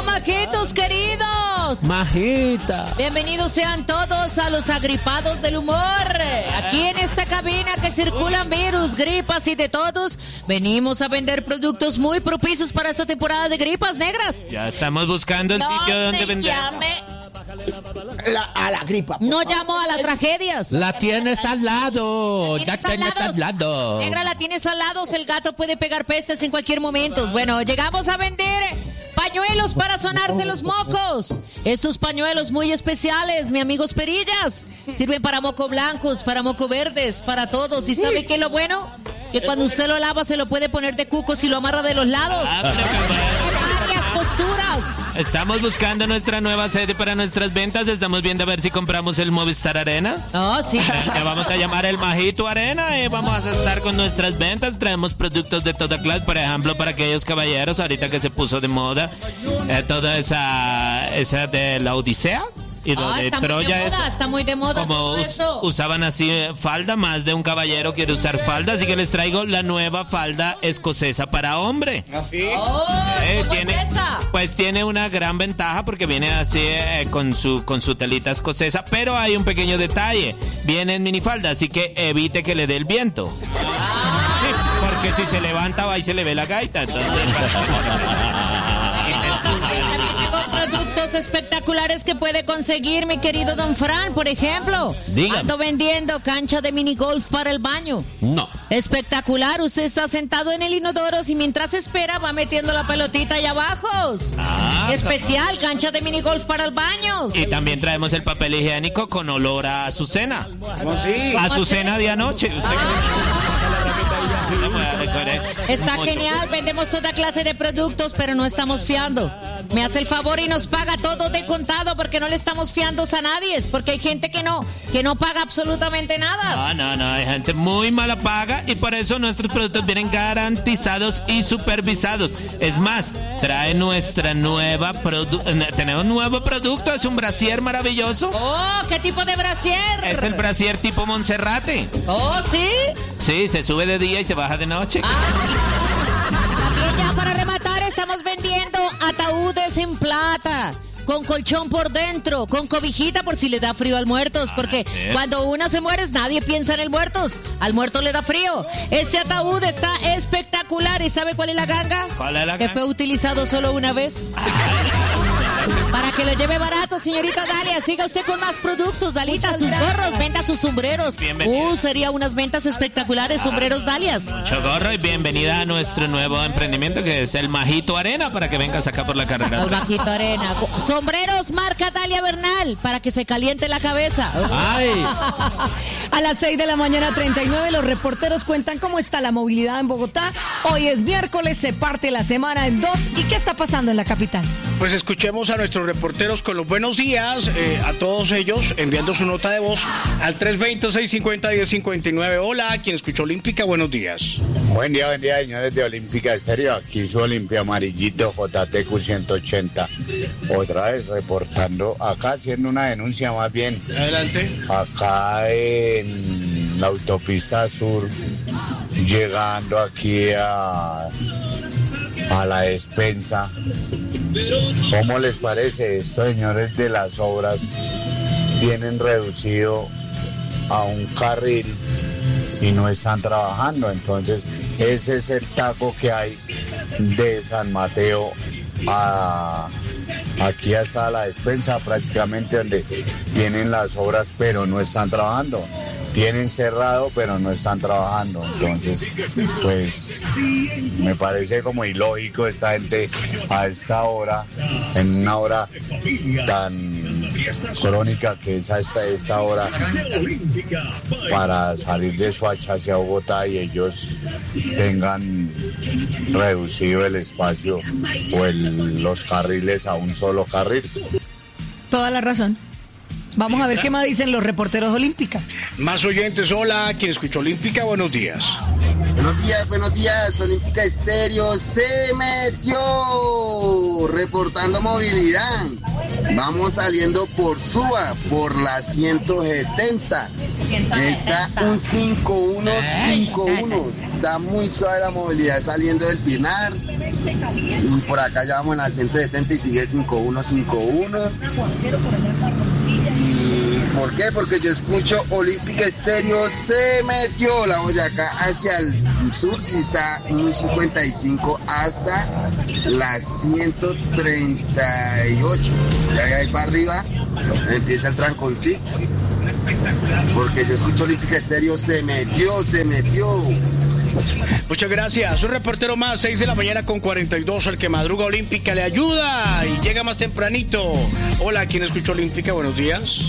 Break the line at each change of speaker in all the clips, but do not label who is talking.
majitos queridos?
Majita.
Bienvenidos sean todos a los agripados del humor. Aquí en esta cabina que circulan virus, gripas y de todos, venimos a vender productos muy propicios para esta temporada de gripas negras.
Ya estamos buscando el sitio donde vender.
A la gripa.
No llamo a las tragedias.
La tienes al lado.
¿La
Ya
tienes
tienes al lado.
Negra, la tienes al lado. El gato puede pegar pestes en cualquier momento. Bueno, llegamos a vender pañuelos para sonarse los mocos. Estos pañuelos muy especiales, mi amigos perillas, sirven para moco blancos, para moco verdes, para todos. ¿Y sabe qué es lo bueno? Que cuando usted lo lava se lo puede poner de cucos y lo amarra de los lados. Varias posturas.
Estamos buscando nuestra nueva sede para nuestras ventas. Estamos viendo a ver si compramos el Movistar Arena.
Oh, sí.
Que vamos a llamar el Majito Arena y vamos a estar con nuestras ventas. Traemos productos de toda clase, por ejemplo, para aquellos caballeros, ahorita que se puso de moda toda esa de la Odisea. Y lo de
está
Troya
muy de moda, está muy de moda.
Como usaban así falda, más de un caballero quiere usar falda, así que les traigo la nueva falda escocesa para hombre.
¿Así?
Tiene una gran ventaja porque viene así con su telita escocesa, pero hay un pequeño detalle, viene en minifalda, así que evite que le dé el viento. Sí, porque si se levanta va y se le ve la gaita, entonces...
Productos espectaculares que puede conseguir mi querido Don Fran, por ejemplo.
Dígame.
Ando vendiendo cancha de minigolf para el baño.
No.
Espectacular, usted está sentado en el inodoro y mientras espera va metiendo la pelotita allá abajo. Especial, cancha de minigolf para el baño.
Y también traemos el papel higiénico con olor a azucena.
¿Cómo así?
Azucena de anoche.
Está genial, vendemos toda clase de productos, pero no estamos fiando. Me hace el favor y nos paga todo de contado porque no le estamos fiando a nadie, porque hay gente que no paga absolutamente nada.
No, hay gente muy mala paga y por eso nuestros productos vienen garantizados y supervisados. Es más, trae nuestra nueva tenemos un nuevo producto, es un brasier maravilloso.
Oh, ¿qué tipo de brasier?
Es el brasier tipo Monserrate.
Oh, ¿sí?
Sí, se sube de día y se baja de noche.
También ya para rematar estamos vendiendo ataúdes en plata, con colchón por dentro, con cobijita por si le da frío al muertos, porque cuando uno se muere nadie piensa en el muertos, al muerto le da frío. Este ataúd está espectacular y ¿sabe cuál es la ganga?
¿Cuál es la
que
ganga?
fue utilizado solo una vez. Para que lo lleve barato, señorita Dalia. Siga usted con más productos, Dalita. Sus gorros, venda sus sombreros. Sería unas ventas espectaculares, sombreros Dalias.
Mucho gorro y bienvenida a nuestro nuevo emprendimiento que es el Majito Arena, para que vengas acá por la carrera.
El Majito Arena. Sombreros marca Dalia Bernal, para que se caliente la cabeza.
¡Ay!
A las 6 de la mañana 39, los reporteros cuentan cómo está la movilidad en Bogotá. Hoy es miércoles, se parte la semana en dos. ¿Y qué está pasando en la capital?
Pues escuchemos a nuestros reporteros con los buenos días, a todos ellos enviando su nota de voz al 320-650-1059. Hola, quien escuchó Olímpica, buenos días.
Buen día, señores de Olímpica Estéreo. Aquí su Olimpia Amarillito, JTQ 180. Otra vez reportando, acá haciendo una denuncia más bien.
Adelante.
Acá en la autopista sur, llegando aquí a la despensa. ¿Cómo les parece esto, señores de las obras? Tienen reducido a un carril y no están trabajando. Entonces, ese es el taco que hay de San Mateo aquí hasta la despensa, prácticamente donde tienen las obras, pero no están trabajando. Tienen cerrado, pero no están trabajando. Entonces, pues, me parece como ilógico esta gente a esta hora, en una hora tan crónica que es hasta esta hora, para salir de Soacha hacia Bogotá y ellos tengan reducido el espacio o los carriles a un solo carril.
Toda la razón. Vamos a ver qué más dicen los reporteros Olímpica.
Más oyentes, hola, quien escuchó Olímpica, buenos días.
Buenos días, Olímpica Estéreo se metió, reportando movilidad. Vamos saliendo por Suba, por la 170. Está un 5151. Está muy suave la movilidad saliendo del Pinar. Y por acá ya vamos en la 170 y sigue 5151. ¿Y por qué? Porque yo escucho Olímpica Estéreo, se metió la Boyacá hacia el sur, si está muy 55 hasta las 138. Ya ahí para arriba empieza el tranconcito. Porque yo escucho Olímpica Estéreo, se metió.
Muchas gracias. Un reportero más, 6 de la mañana con 42. El que madruga Olímpica le ayuda y llega más tempranito. Hola, ¿quién escuchó Olímpica? Buenos días.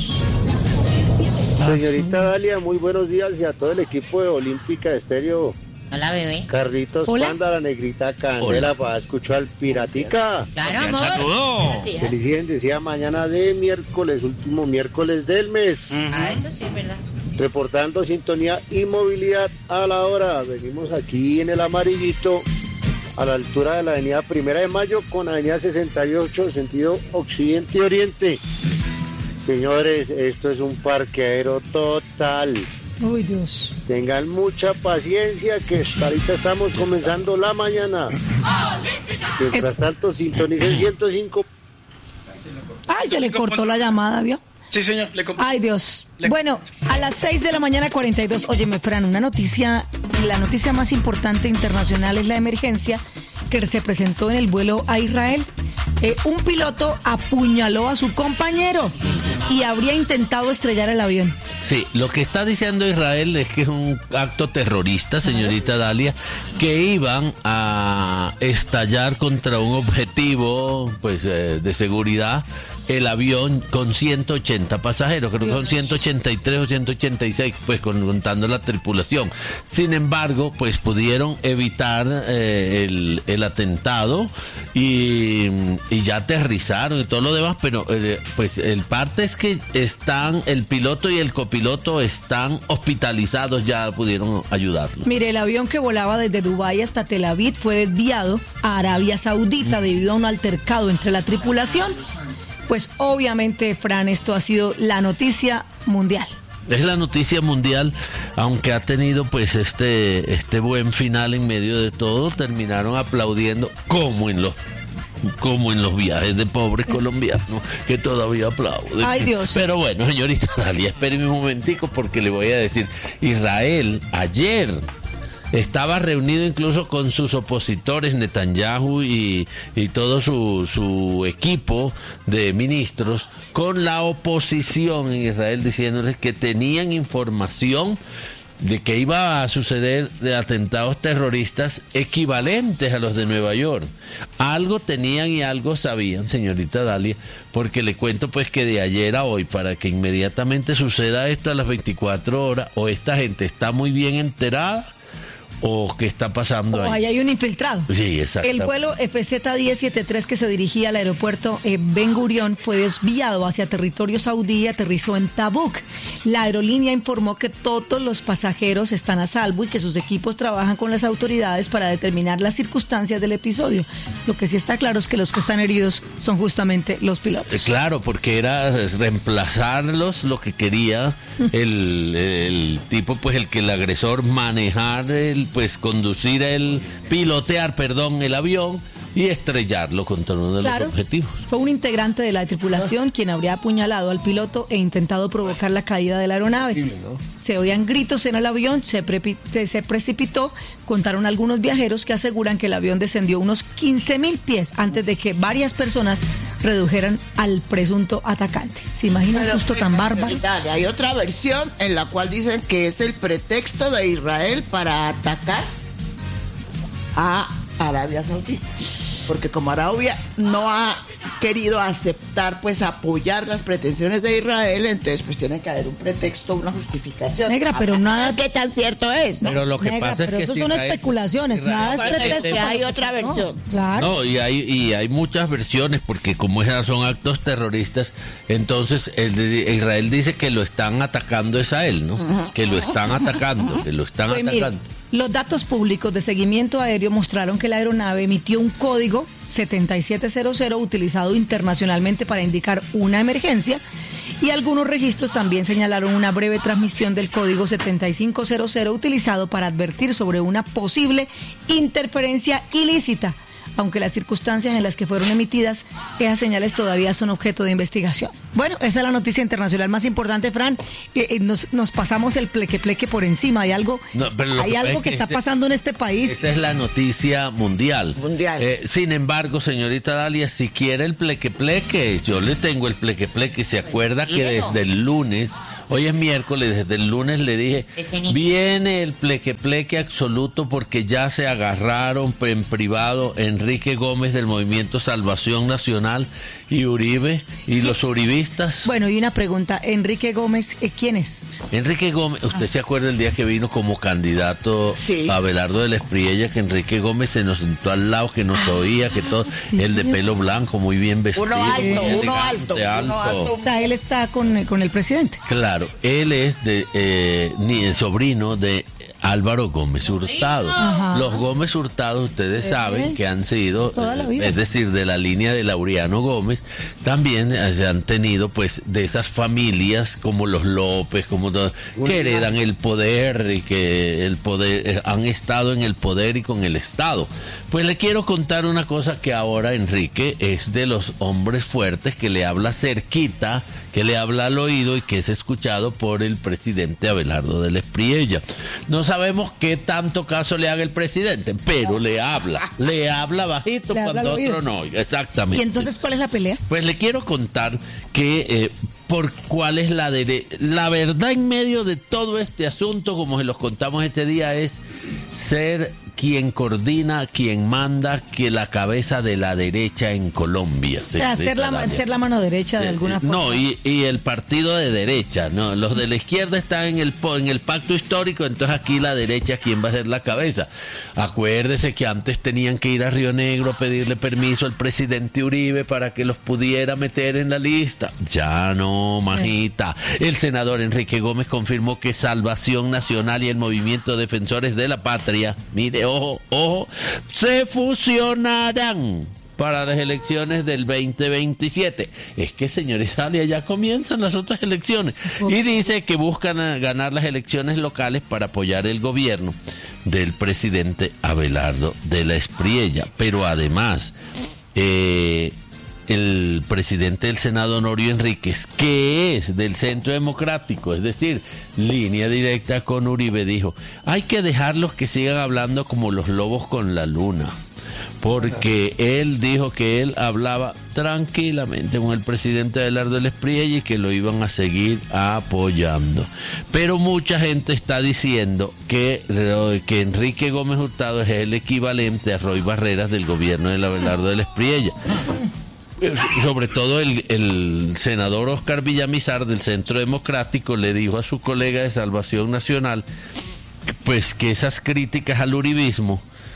Señorita Dalia, muy buenos días y a todo el equipo de Olímpica Estéreo.
Hola, bebé.
Carlitos
Hola.
Panda, la negrita Candela, para escuchar al Piratica.
Claro, amor.
Saludo.
Felicidades, decía mañana de miércoles, último miércoles del mes.
Eso sí es verdad.
Reportando sintonía y movilidad a la hora. Venimos aquí en el amarillito, a la altura de la avenida 1 de Mayo con avenida 68, sentido occidente y oriente. Señores, esto es un parqueadero total.
Uy, Dios.
Tengan mucha paciencia que hasta ahorita estamos comenzando la mañana. Mientras tanto, sintonicen 105.
Ay, se le cortó la llamada, ¿vio?
Sí, señor.
Ay, Dios. Bueno, a las 6 de la mañana 42. Óyeme, Fran, una noticia, la noticia más importante internacional es la emergencia que se presentó en el vuelo a Israel. Un piloto apuñaló a su compañero y habría intentado estrellar el avión.
Sí, lo que está diciendo Israel es que es un acto terrorista, señorita Dalia, que iban a estallar contra un objetivo, pues, de seguridad, el avión con 180 pasajeros, creo que son 183 o 186, pues contando la tripulación. Sin embargo, pues pudieron evitar el atentado y ya aterrizaron y todo lo demás, pero pues el parte es que el piloto y el copiloto están hospitalizados, ya pudieron ayudarlo.
Mire, el avión que volaba desde Dubái hasta Tel Aviv fue desviado a Arabia Saudita debido a un altercado entre la tripulación. Pues obviamente, Fran, esto ha sido la noticia mundial.
Es la noticia mundial, aunque ha tenido pues este buen final en medio de todo. Terminaron aplaudiendo como en los viajes de pobres colombianos que todavía aplauden.
Ay, Dios.
Pero bueno, señorita Dalia, espéreme un momentico porque le voy a decir, Israel ayer estaba reunido incluso con sus opositores, Netanyahu y todo su equipo de ministros, con la oposición en Israel, diciéndoles que tenían información de que iba a suceder de atentados terroristas equivalentes a los de Nueva York. Algo tenían y algo sabían, señorita Dalia, porque le cuento pues que de ayer a hoy, para que inmediatamente suceda esto a las 24 horas, o esta gente está muy bien enterada, o qué está pasando ahí.
Ahí hay un infiltrado.
Sí, exacto.
El vuelo FZ-1073 que se dirigía al aeropuerto Ben Gurion fue desviado hacia territorio saudí y aterrizó en Tabuk. La aerolínea informó que todos los pasajeros están a salvo y que sus equipos trabajan con las autoridades para determinar las circunstancias del episodio. Lo que sí está claro es que los que están heridos son justamente los pilotos.
Claro, porque era reemplazarlos lo que quería el tipo, pues el agresor, manejar conducir pilotear el avión y estrellarlo contra uno de los objetivos. Fue
un integrante de la tripulación quien habría apuñalado al piloto e intentado provocar la caída de la aeronave. Se oían gritos en el avión, se precipitó. Contaron algunos viajeros que aseguran que el avión descendió unos 15.000 pies antes de que varias personas redujeran al presunto atacante. ¿Se imagina el susto tan bárbaro?
Hay otra versión en la cual dicen que es el pretexto de Israel para atacar a Arabia Saudí, porque como Arabia no ha querido aceptar, pues apoyar las pretensiones de Israel, entonces pues tiene que haber un pretexto, una justificación.
Negra, pero nada...
¿Qué tan cierto es? ¿No?
Pero lo que
Negra,
pasa
pero
es que
eso
si
son
Israel,
especulaciones, nada es pretexto.
Hay otra versión.
No, claro.
No, y hay muchas versiones, porque como son actos terroristas, entonces Israel dice que lo están atacando es a él, ¿no? Que lo están atacando,
Mire, Los datos públicos de seguimiento aéreo mostraron que la aeronave emitió un código 7700 utilizado internacionalmente para indicar una emergencia, y algunos registros también señalaron una breve transmisión del código 7500 utilizado para advertir sobre una posible interferencia ilícita, aunque las circunstancias en las que fueron emitidas, esas señales todavía son objeto de investigación. Bueno, esa es la noticia internacional más importante, Fran. Nos pasamos el pleque por encima. Hay algo, que está pasando en este país.
Esa es la noticia mundial. Sin embargo, señorita Dalia, si quiere el pleque, yo le tengo el pleque. ¿Se acuerda que desde el lunes... Hoy es miércoles, desde el lunes le dije, viene el pleque absoluto porque ya se agarraron en privado Enrique Gómez del Movimiento Salvación Nacional y Uribe y los uribistas?
Bueno, y una pregunta, Enrique Gómez, ¿quién es?
Enrique Gómez, ¿usted se acuerda el día que vino como candidato a Abelardo de la Espriella, que Enrique Gómez se nos sentó al lado, que nos oía, que todo, el de pelo blanco, muy bien vestido.
Uno alto.
O sea, él está con el presidente.
Claro. Él es el sobrino de Álvaro Gómez Hurtado. Ajá. Los Gómez Hurtado, ustedes saben que han sido, es decir, de la línea de Laureano Gómez, también han tenido pues de esas familias como los López, que heredan el poder y que el poder han estado en el poder y con el Estado. Pues le quiero contar una cosa, que ahora Enrique es de los hombres fuertes, que le habla cerquita, que le habla al oído y que es escuchado por el presidente Abelardo de la Espriella. No sabemos qué tanto caso le haga el presidente, pero le habla bajito cuando otro no. Exactamente.
¿Y entonces cuál es la pelea?
Pues le quiero contar que por cuál es la verdad en medio de todo este asunto, como se los contamos este día, es ser quien coordina, quien manda, que la cabeza de la derecha en Colombia.
Ser la mano derecha de alguna forma.
No, y el partido de derecha, no, los de la izquierda están en el pacto histórico, entonces aquí la derecha, ¿quién va a ser la cabeza? Acuérdese que antes tenían que ir a Río Negro a pedirle permiso al presidente Uribe para que los pudiera meter en la lista. Ya no, majita. El senador Enrique Gómez confirmó que Salvación Nacional y el Movimiento Defensores de la Patria, mire, ojo, se fusionarán para las elecciones del 2027. Es que, señores, ya comienzan las otras elecciones. Y dice que buscan ganar las elecciones locales para apoyar el gobierno del presidente Abelardo de la Espriella. Pero además, el presidente del Senado, Honorio Enríquez, que es del Centro Democrático, es decir, línea directa con Uribe, dijo, hay que dejarlos que sigan hablando como los lobos con la luna, porque él dijo que él hablaba tranquilamente con el presidente Abelardo de la Espriella y que lo iban a seguir apoyando. Pero mucha gente está diciendo que Enrique Gómez Hurtado es el equivalente a Roy Barreras del gobierno de Abelardo de la Espriella. Sobre todo el senador Oscar Villamizar del Centro Democrático le dijo a su colega de Salvación Nacional pues que esas críticas al uribismo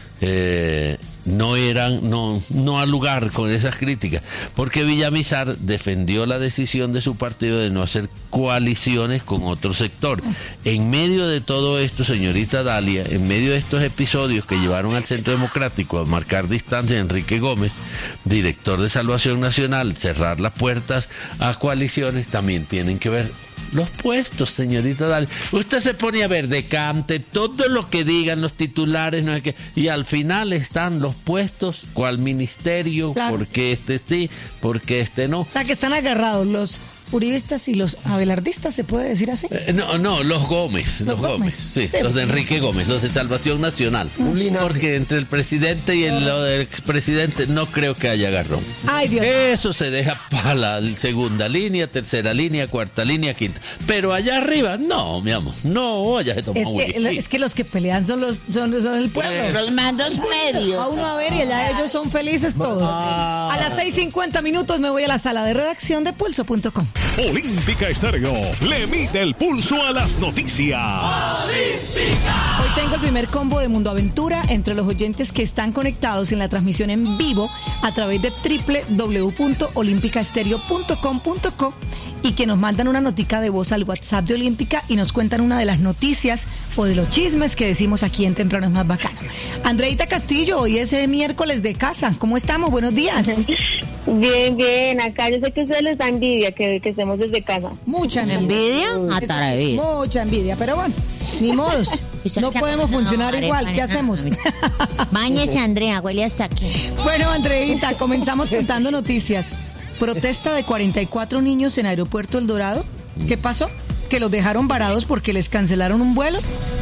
no al lugar con esas críticas, porque Villamizar defendió la decisión de su partido de no hacer coaliciones con otro sector. En medio de todo esto, señorita Dalia, en medio de estos episodios que llevaron al Centro Democrático a marcar distancia a Enrique Gómez, director de Salvación Nacional, cerrar las puertas a coaliciones, también tienen que ver los puestos, señorita Dalia. Usted se pone a ver decante todo lo que digan los titulares, no es que, y al final están los puestos, cuál ministerio, claro, porque este sí, porque este no.
O sea, que están agarrados los uribistas y los abelardistas, ¿se puede decir así?
No, los Gómez, sí, los de Enrique Gómez, los de Salvación Nacional. Porque entre el presidente y el expresidente no creo que haya agarrón.
Ay, Dios.
Eso se deja para la segunda línea, tercera línea, cuarta línea, quinta. Pero allá arriba, no, mi amor, no, ya se tomó
es que los que pelean son el pueblo.
Los mandos medios.
A uno a ver, y allá ellos son felices todos. A las 6:50 me voy a la sala de redacción de Pulso.com.
Olímpica Estéreo le mide el pulso a las noticias.
¡Olímpica! Hoy tengo el primer combo de Mundo Aventura entre los oyentes que están conectados en la transmisión en vivo a través de www.olimpicaestereo.com.co y que nos mandan una notica de voz al WhatsApp de Olímpica y nos cuentan una de las noticias o de los chismes que decimos aquí en Temprano es Más Bacano. Andreita Castillo, hoy es miércoles de casa. ¿Cómo estamos? Buenos días.
Bien, bien. Acá yo sé que ustedes les da envidia que estemos desde casa.
Mucha envidia. Mucha envidia, pero bueno, ni modos. No podemos funcionar igual. ¿Qué hacemos?
Báñese, Andrea, huele hasta aquí.
Bueno, Andreita, comenzamos contando noticias. Protesta de 44 niños en Aeropuerto El Dorado. ¿Qué pasó? ¿Que los dejaron varados porque les cancelaron un vuelo?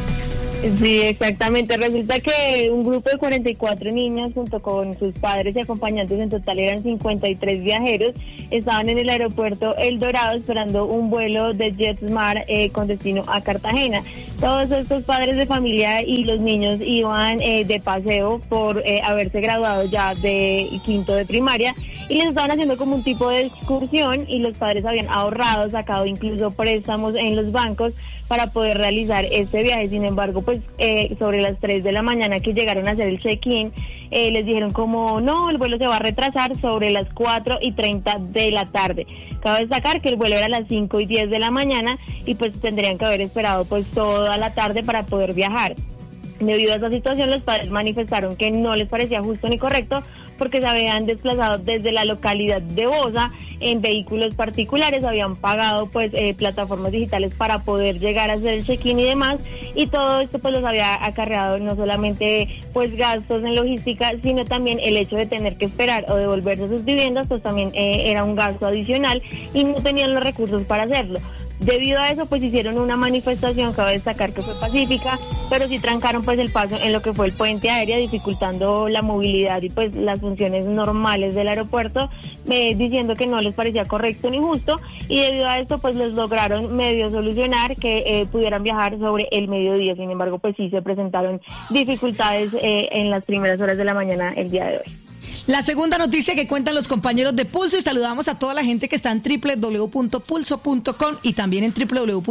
Sí, exactamente. Resulta que un grupo de 44 niños junto con sus padres y acompañantes, en total eran 53 viajeros, estaban en el aeropuerto El Dorado esperando un vuelo de JetSmart con destino a Cartagena. Todos estos padres de familia y los niños iban de paseo por haberse graduado ya de quinto de primaria y les estaban haciendo como un tipo de excursión y los padres habían ahorrado, sacado incluso préstamos en los bancos para poder realizar este viaje. Sin embargo, pues sobre las 3 de la mañana que llegaron a hacer el check-in, les dijeron como no, el vuelo se va a retrasar sobre las 4:30 de la tarde. Cabe destacar que el vuelo era a las 5:10 de la mañana y pues tendrían que haber esperado pues toda la tarde para poder viajar. Debido a esa situación, los padres manifestaron que no les parecía justo ni correcto porque se habían desplazado desde la localidad de Bosa en vehículos particulares, habían pagado pues plataformas digitales para poder llegar a hacer el check-in y demás, y todo esto pues los había acarreado no solamente pues gastos en logística, sino también el hecho de tener que esperar o devolverse a sus viviendas, pues también era un gasto adicional y no tenían los recursos para hacerlo. Debido a eso, pues hicieron una manifestación, cabe destacar que fue pacífica, pero sí trancaron pues el paso en lo que fue el puente aéreo, dificultando la movilidad y pues las funciones normales del aeropuerto, diciendo que no les parecía correcto ni justo, y debido a esto pues les lograron medio solucionar que pudieran viajar sobre el mediodía. Sin embargo, pues sí se presentaron dificultades en las primeras horas de la mañana el día de hoy.
La segunda noticia que cuentan los compañeros de Pulso, y saludamos a toda la gente que está en www.pulso.com y también en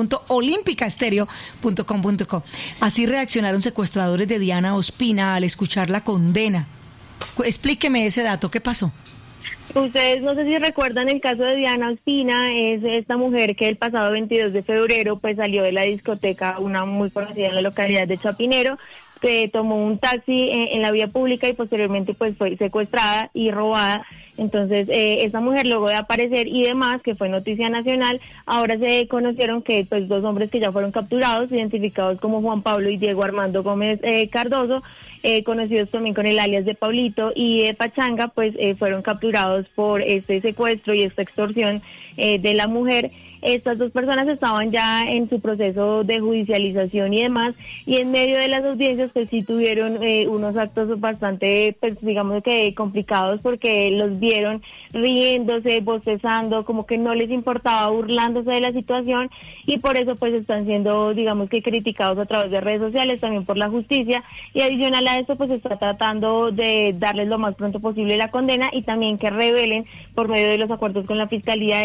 www.olimpicaestereo.com.co. Así reaccionaron secuestradores de Diana Ospina al escuchar la condena. Explíqueme ese dato, ¿qué pasó?
Ustedes no sé si recuerdan el caso de Diana Ospina, es esta mujer que el pasado 22 de febrero pues salió de la discoteca, una muy conocida en la localidad de Chapinero, que tomó un taxi en la vía pública y posteriormente pues fue secuestrada y robada. Entonces esa mujer luego de aparecer y demás, que fue noticia nacional, ahora se conocieron que pues 2 hombres que ya fueron capturados, identificados como Juan Pablo y Diego Armando Gómez Cardoso, conocidos también con el alias de Pablito y de Pachanga, pues fueron capturados por este secuestro y esta extorsión de la mujer. Estas 2 personas estaban ya en su proceso de judicialización y demás, y en medio de las audiencias pues sí tuvieron unos actos bastante, pues digamos que complicados, porque los vieron riéndose, bostezando, como que no les importaba, burlándose de la situación, y por eso pues están siendo, digamos que criticados a través de redes sociales, también por la justicia, y adicional a esto pues se está tratando de darles lo más pronto posible la condena y también que revelen por medio de los acuerdos con la fiscalía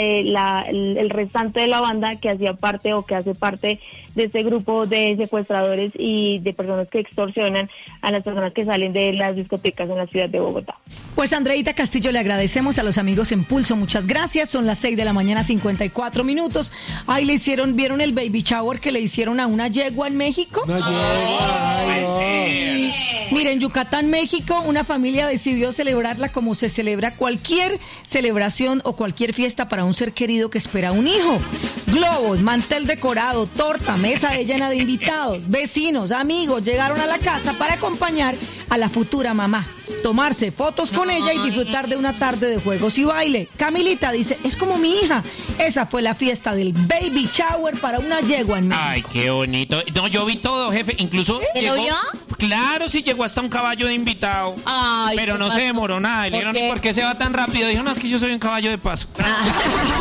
el restante de la banda que hacía parte o que hace parte de este grupo de secuestradores y de personas que extorsionan a las personas que salen de las discotecas en la ciudad de Bogotá.
Pues Andreita Castillo, le agradecemos a los amigos en Pulso, muchas gracias. Son las 6 de la mañana, 54 minutos. Ahí ¿vieron el baby shower que le hicieron a una yegua en México?
Una yegua.
Ay. Mira, en Yucatán, México, una familia decidió celebrarla como se celebra cualquier celebración o cualquier fiesta para un ser querido que espera un hijo. Globos, mantel decorado, torta, mesa llena de invitados, vecinos, amigos llegaron a la casa para acompañar a la futura mamá, tomarse fotos con ella y disfrutar de una tarde de juegos y baile. Camilita dice, es como mi hija. Esa fue la fiesta del baby shower para una yegua en México.
Ay, qué bonito. No, yo vi todo, jefe. Incluso
¿Lo vio?
Claro, sí llegó hasta un caballo de invitado.
Ay,
pero no se demoró nada. Y le dijeron, ¿por qué se va tan rápido? Dijo, no, es que yo soy un caballo de paso.